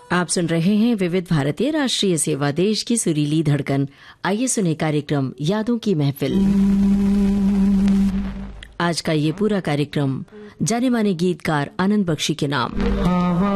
आप सुन रहे हैं विविध भारतीय राष्ट्रीय सेवा, देश की सुरीली धड़कन। आइए सुने कार्यक्रम यादों की महफिल। आज का ये पूरा कार्यक्रम जाने माने गीतकार आनंद बख्शी के नाम।